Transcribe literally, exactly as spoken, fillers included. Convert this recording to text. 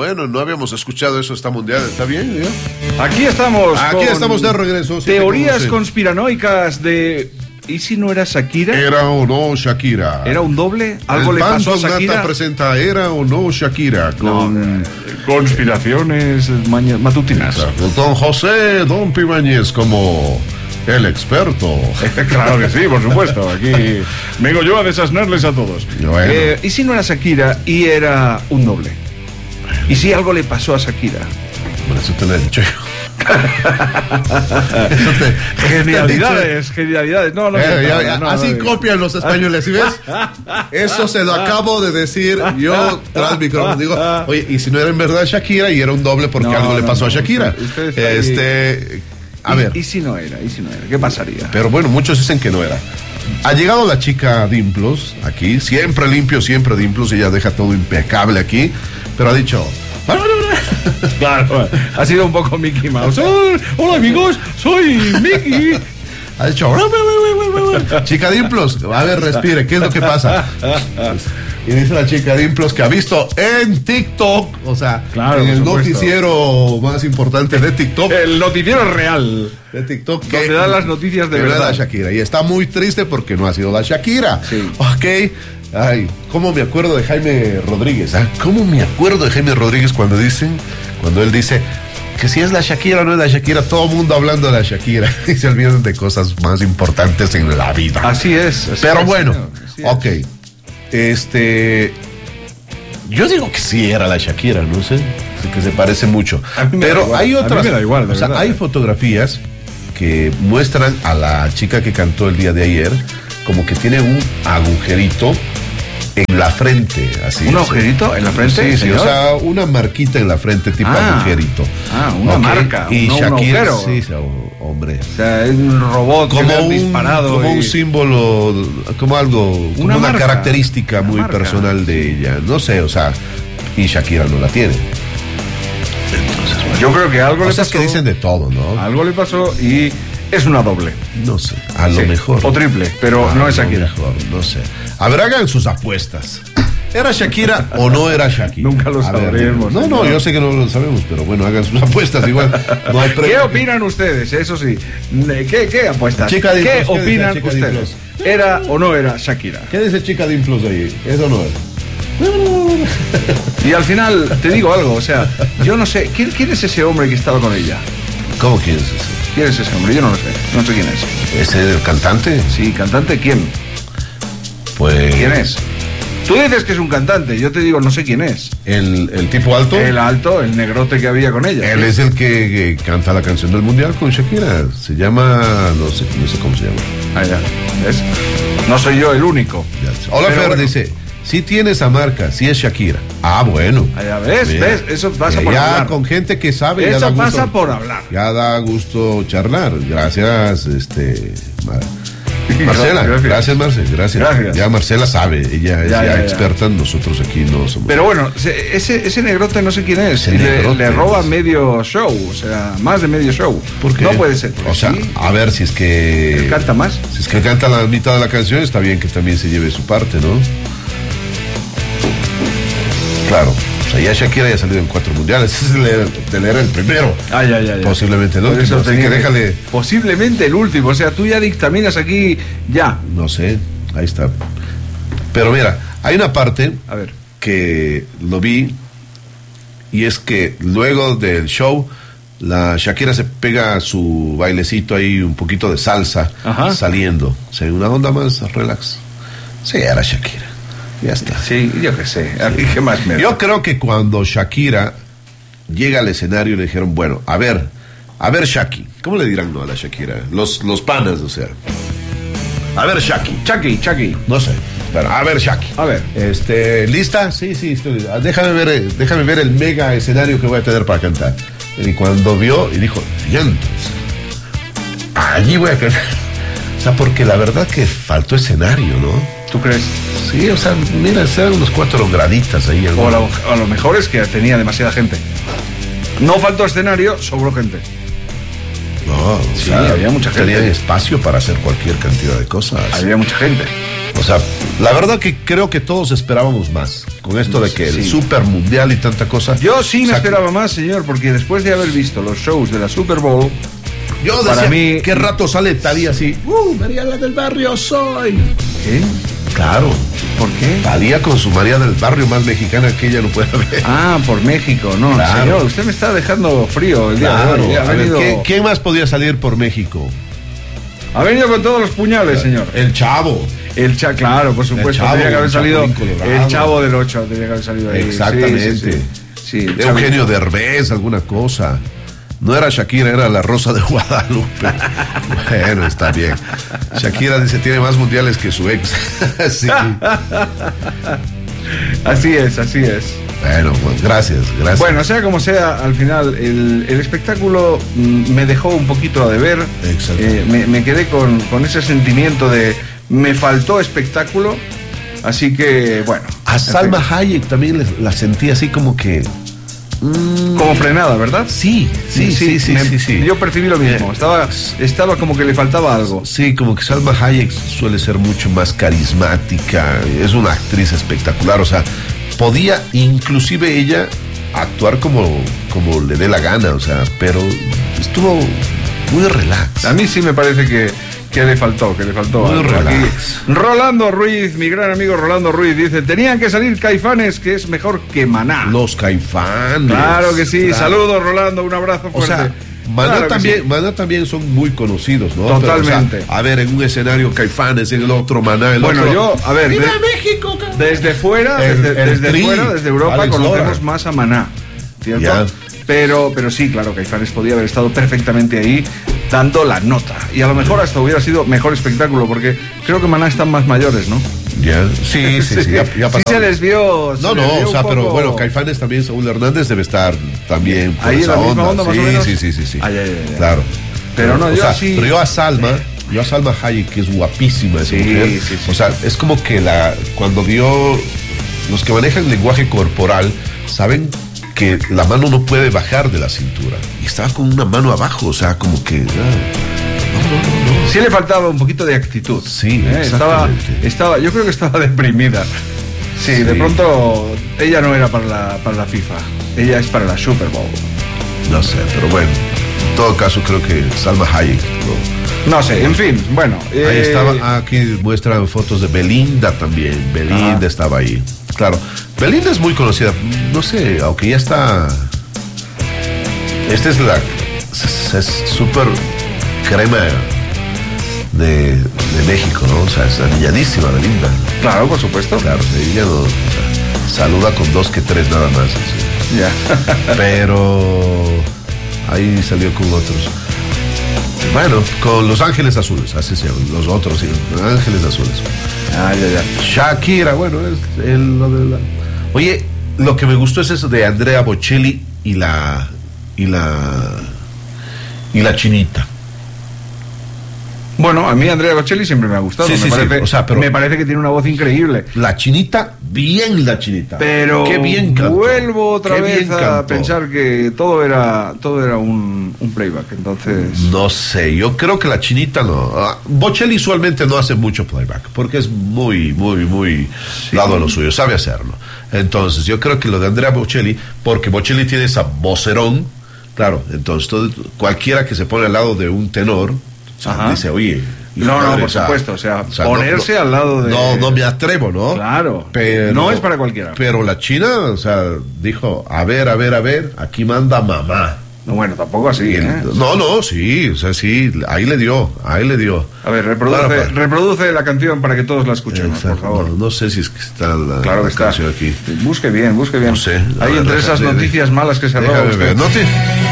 bueno, no habíamos escuchado eso esta mundial, ¿está bien? ¿Ya? Aquí estamos. Aquí estamos de regreso. Teorías sí, conspiranoicas de... ¿Y si no era Shakira? ¿Era o no Shakira? ¿Era un doble? ¿Algo El le pasó a Shakira? Nata presenta ¿Era o no Shakira? Con no, conspiraciones maña- matutinas. Don José Don Pimañez como el experto. Claro que sí, por supuesto. Aquí vengo yo a desasnarles a todos. Bueno. Eh, ¿Y si no era Shakira y era un doble? ¿Y si algo le pasó a Shakira? Bueno, eso te lo he dicho yo. te, genialidades, genialidades. No, no, eh, no, ya, ya, no, así no, no, copian los españoles, ¿sí ves? Eso se lo acabo de decir yo tras micrófono. Digo, oye, y si no era en verdad Shakira y era un doble porque no, algo no, le pasó no, a Shakira. Este, a y, ver. ¿Y si no era? ¿Y si no era? ¿Qué pasaría? Pero bueno, muchos dicen que no era. Ha llegado la chica Dimplos aquí, siempre limpio, siempre Dimplos, ella deja todo impecable aquí, pero ha dicho... Claro, ha sido un poco Mickey Mouse. Oh, hola amigos, soy Mickey. Ha dicho, chica Dimplos, a ver, respire, ¿qué es lo que pasa? Y dice la chica Dimplos que ha visto en TikTok, o sea, claro, en el noticiero más importante de TikTok. El noticiero real de TikTok. Que donde dan las noticias de verdad. La Shakira. Y está muy triste porque no ha sido la Shakira. Sí. Ok. Ay, ¿cómo me acuerdo de Jaime Rodríguez? ¿Ah? ¿Cómo me acuerdo de Jaime Rodríguez cuando dicen, cuando él dice que si es la Shakira o no es la Shakira, todo el mundo hablando de la Shakira y se olvidan de cosas más importantes en la vida. Así es. Así Pero es, bueno, así es. ok. Este, yo digo que sí era la Shakira, no sé, que se parece mucho. Pero hay otras, a mí me da igual, o sea, verdad, hay eh. fotografías que muestran a la chica que cantó el día de ayer como que tiene un agujerito en la frente, así. ¿Un agujerito en la frente? Sí, sí, o sea, una marquita en la frente, tipo ah, agujerito. Ah, una okay. marca, y no Shakira, un sí, hombre. O sea, es un robot como que un, disparado. Como y... un símbolo, como algo, como una, una marca, característica una muy marca. personal de ella. No sé, o sea, y Shakira no la tiene. Entonces, bueno, yo creo que algo o le sea, pasó. Es que dicen de todo, ¿no? Algo le pasó y es una doble. No sé, a lo sí, mejor. O triple, pero a no es Shakira. Mejor, no sé. A ver, hagan sus apuestas. ¿Era Shakira o no era Shakira? Nunca lo sabremos. No, no, yo sé que no lo sabemos, pero bueno, hagan sus apuestas igual. No hay ¿Qué opinan ustedes? Eso sí. ¿Qué, qué apuestas? Chica ¿Qué Dimplos, ¿qué opinan dice, ustedes? Dimplos? ¿Era o no era Shakira? ¿Qué dice chica Dimplos de ahí? ¿Eso no es? Y al final, te digo algo, o sea, yo no sé, ¿quién, quién es ese hombre que estaba con ella? ¿Cómo quién es ese? ¿Quién es ese hombre? Yo no lo sé, no sé quién es. ¿Es el cantante? Sí, ¿cantante quién? Pues... ¿Quién es? Tú dices que es un cantante, yo te digo, no sé quién es. ¿El, el tipo alto? El alto, el negrote que había con ella. Él ¿sí? es el que, que canta la canción del mundial con Shakira. Se llama... No sé, no sé cómo se llama. Ah, ya. ¿Ves? No soy yo el único. Hola, Fer, bueno. dice... Sí tiene esa marca, sí es Shakira. Ah, bueno. Ah, ya ves, Bien. ves, eso pasa por ya hablar. Con gente que sabe. Eso ya da gusto, pasa por hablar. Ya da gusto charlar. Gracias, este... Mar- Marcela, gracias, gracias Marcela, gracias. gracias. Ya Marcela sabe, ella es ya, ya, ya, ya. experta, nosotros aquí no somos. Pero bueno, ese, ese negrote no sé quién es. Ese Y le, negrote, le roba es... medio show, o sea, más de medio show. ¿Por qué? No puede ser. O sea, sí, a ver si es que... él canta más. Si es que canta la mitad de la canción, está bien que también se lleve su parte, ¿no? Claro. O sea, ya Shakira ya ha salido en cuatro mundiales. Ese es el, era el primero. Ay, ay, ay. Posiblemente el último. Así que déjale. Posiblemente el último. O sea, tú ya dictaminas aquí ya. No sé. Ahí está. Pero mira, hay una parte a ver. que lo vi. Y es que luego del show, la Shakira se pega su bailecito ahí, un poquito de salsa. Ajá. Saliendo. O sea, una onda más relax. Sí, era Shakira. Ya está. Sí, yo qué sé. ¿A mí qué más me da? Yo creo que cuando Shakira llega al escenario le dijeron, bueno, a ver, a ver Shaki. ¿Cómo le dirán no a la Shakira? Los, los panas, o sea. A ver Shaki. Shaki, Shaki. No sé. Pero a ver Shaki. A ver. Este, ¿lista? Sí, sí, estoy. Déjame ver, déjame ver el mega escenario que voy a tener para cantar. Y cuando vio, y dijo, diantres, allí voy a cantar. O sea, porque la verdad que faltó escenario, ¿no? ¿Tú crees? Sí, o sea, mira, sean unos cuatro graditas ahí. O a, lo, a lo mejor es que tenía demasiada gente. No faltó escenario, sobró gente. No, o sí, sea, había mucha gente. Tenía espacio para hacer cualquier cantidad de cosas. Había mucha gente. O sea, la verdad que creo que todos esperábamos más. Con esto de que sí. el Super Mundial y tanta cosa. Yo sí me o sea, esperaba más, señor, porque después de haber visto los shows de la Super Bowl, yo decía, para mí, ¿qué rato sale Thalía así? ¡Uh, María la del Barrio soy! ¿Qué? Claro. ¿Por qué? Thalía con su María del Barrio, más mexicana que ella no puede ver. Ah, por México, no, claro. Señor, usted me está dejando frío el día claro. de hoy. Ha venido... ver, ¿Quién más podía salir por México? Ha venido con todos los puñales, señor. El Chavo. El Chavo, claro, por supuesto. Chavo, tenía que haber salido el Chavo del ocho, tenía que haber salido ahí. Exactamente. Sí, sí, sí. Sí, Eugenio Derbez, alguna cosa. No era Shakira, era la Rosa de Guadalupe. Bueno, está bien. Shakira dice, tiene más mundiales que su ex. Sí. Así es, así es. Bueno, pues gracias, gracias. Bueno, sea como sea, al final el, el espectáculo me dejó un poquito a deber. Exacto. Eh, me, me quedé con, con ese sentimiento de me faltó espectáculo. Así que, bueno. A Salma Hayek también la sentí así como que... Como frenada, ¿verdad? Sí, sí, sí, sí, sí, me, sí, sí. Yo percibí lo mismo. Estaba, estaba como que le faltaba algo. Sí, como que Salma Hayek suele ser mucho más carismática. Es una actriz espectacular. O sea, podía inclusive ella actuar como, como le dé la gana. O sea, pero estuvo muy relax. A mí sí me parece que que le faltó, que le faltó. Muy aquí. Rolando Ruiz, mi gran amigo Rolando Ruiz, dice, tenían que salir Caifanes, que es mejor que Maná. Los Caifanes. Claro que sí. Claro. Saludos, Rolando, un abrazo fuerte. O sea, Maná, claro también, sí. Maná también son muy conocidos, ¿no? Totalmente. Pero, o sea, a ver, en un escenario Caifanes, en el otro Maná, el bueno, otro... yo, a ver... ¡Viva de, México! Cabrón. Desde fuera, el, desde, el desde tri, fuera, desde Europa, Alex conocemos Lora. más a Maná, ¿cierto? Ya. Pero, pero sí, claro, Caifanes podía haber estado perfectamente ahí dando la nota. Y a lo mejor hasta hubiera sido mejor espectáculo, porque creo que Maná están más mayores, ¿no? Ya, sí, sí, sí. Ya, ya sí se les vio. Se no, no, les vio o sea, poco... pero bueno, Caifanes también, Saúl Hernández debe estar también por ahí esa en la misma onda. onda, más sí, o menos. sí, sí, sí, sí. Ay, ay, ay, claro. Pero no, o yo sea, sí. Pero yo a Salma, yo a Salma Hayek, que es guapísima esa sí, mujer. Sí, sí. O sea, es como que la cuando vio los que manejan lenguaje corporal saben que la mano no puede bajar de la cintura. Y estaba con una mano abajo, o sea, como que... Ah, no, no, no. Sí le faltaba un poquito de actitud. Sí, ¿eh? estaba, estaba, yo creo que estaba deprimida. Sí, sí, de pronto ella no era para la, para la FIFA, ella es para la Super Bowl. No sé, pero bueno, en todo caso creo que Salma Hayek... No, no sé, en fin, bueno. Eh... Ahí estaba, aquí muestran fotos de Belinda también, Belinda ah. estaba ahí. Claro, Belinda es muy conocida, no sé, aunque ya está... Esta es la... es súper crema de, de México, ¿no? O sea, es anilladísima Belinda. Claro, por supuesto. Claro, ella no, o sea, saluda con dos que tres nada más. Así. Ya. Pero ahí salió con otros. Bueno, con Los Ángeles Azules, así se llaman, los otros, sí, Los Ángeles Azules. Ah, ya, ya. Shakira, bueno, es el, lo de la... Oye, lo que me gustó es eso de Andrea Bocelli y la... y la... y la chinita. Bueno, a mí Andrea Bocelli siempre me ha gustado. Sí, me, sí, parece, sí. O sea, pero me parece que tiene una voz increíble. La chinita, bien la chinita. Pero qué bien cantó. Vuelvo otra qué vez a cantó. pensar que todo era todo era un, un playback. Entonces, no sé, yo creo que la chinita no. Bocelli usualmente no hace mucho playback porque es muy, muy, muy sí. dado a lo suyo, sabe hacerlo. Entonces, yo creo que lo de Andrea Bocelli, porque Bocelli tiene esa vocerón, claro. Entonces, todo, cualquiera que se pone al lado de un tenor. O sea, dice, oye, no, madre, no, por o sea, supuesto, o sea, o sea ponerse no, no, al lado de... No, no me atrevo, ¿no? Claro, pero, no es para cualquiera. Pero la china, o sea, dijo, a ver, a ver, a ver, aquí manda mamá. No, bueno, tampoco así, ¿eh? No, no, sí, o sea, sí, ahí le dio, ahí le dio. A ver, reproduce, claro, reproduce la canción para que todos la escuchemos, exacto, por favor. No, no sé si es que está la, claro que la está. canción aquí. Busque bien, busque bien. No sé. Hay entre esas noticias malas que se roban. Noti-